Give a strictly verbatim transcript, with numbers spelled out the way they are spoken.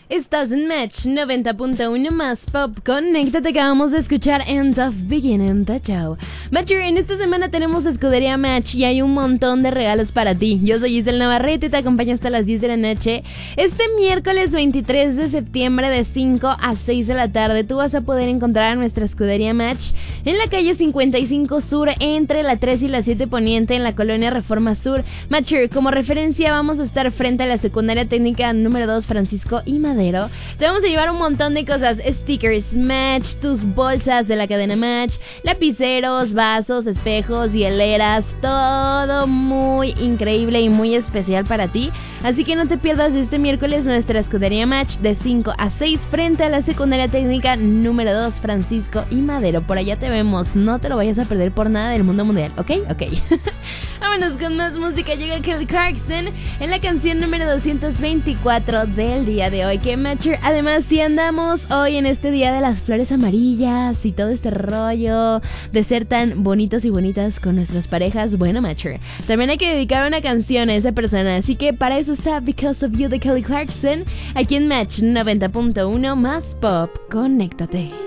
Estás en Match noventa punto uno más Pop. Conéctate, que acabamos de escuchar End of Beginning the Show. Matcher, en esta semana tenemos Escudería Match y hay un montón de regalos para ti. Yo soy Giselle Navarrete y te acompaño hasta las diez de la noche. Este miércoles veintitrés de septiembre de cinco a seis de la tarde tú vas a poder encontrar a nuestra Escudería Match en la calle cincuenta y cinco Sur, entre la tres y la siete Poniente, en la colonia Reforma Sur. Matcher, como referencia vamos a estar frente a la secundaria técnica número dos Francisco y Madero. Te vamos a llevar un montón de cosas: stickers Match, tus bolsas de la cadena Match, lapiceros, vasos, espejos, hieleras, todo muy increíble y muy especial para ti. Así que no te pierdas este miércoles nuestra Escudería Match de cinco a seis frente a la secundaria técnica número dos Francisco y Madero. Por allá te vemos, no te lo vayas a perder por nada del mundo mundial, ¿ok? Ok. Vámonos con más música. Llega Kelly Clarkson en la canción número doscientos veinticuatro del día de hoy. Que Matcher, además, si andamos hoy en este día de las flores amarillas y todo este rollo de ser tan bonitos y bonitas con nuestras parejas, bueno, Matcher, también hay que dedicar una canción a esa persona. Así que para eso está Because of You de Kelly Clarkson aquí en Match noventa punto uno más Pop. Conéctate.